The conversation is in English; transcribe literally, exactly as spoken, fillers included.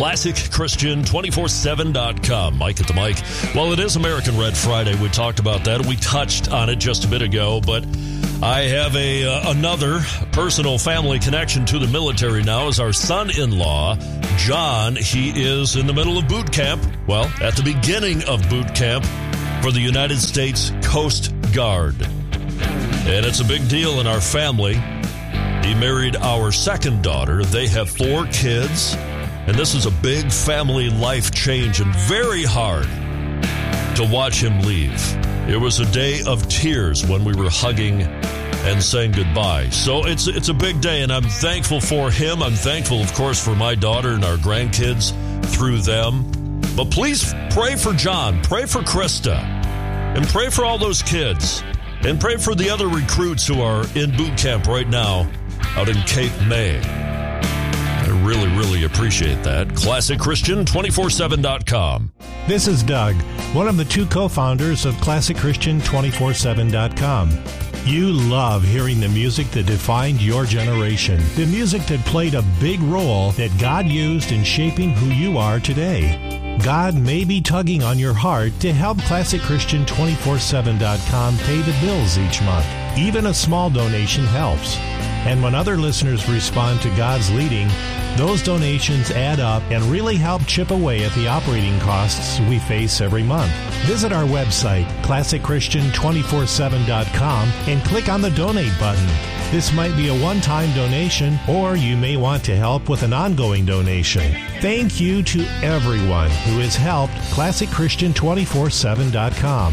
classic christian two four seven dot com. Mike at the mic. Well, it is American Red Friday. We talked about that. We touched on it just a bit ago, but I have a uh, another personal family connection to the military now as our son-in-law, John. He is in the middle of boot camp. Well, at the beginning of boot camp for the United States Coast Guard. And it's a big deal in our family. He married our second daughter. They have four kids. And this is a big family life change and very hard to watch him leave. It was a day of tears when we were hugging and saying goodbye. So it's it's a big day, and I'm thankful for him. I'm thankful, of course, for my daughter and our grandkids through them. But please pray for John, pray for Krista, and pray for all those kids, and pray for the other recruits who are in boot camp right now out in Cape May. I really, really appreciate that. classic christian two four seven dot com. This is Doug, one of the two co-founders of classic christian two four seven dot com. You love hearing the music that defined your generation, the music that played a big role that God used in shaping who you are today. God may be tugging on your heart to help classic christian two four seven dot com pay the bills each month. Even a small donation helps. And when other listeners respond to God's leading, those donations add up and really help chip away at the operating costs we face every month. Visit our website, classic christian two four seven dot com, and click on the donate button. This might be a one-time donation, or you may want to help with an ongoing donation. Thank you to everyone who has helped classic christian two four seven dot com.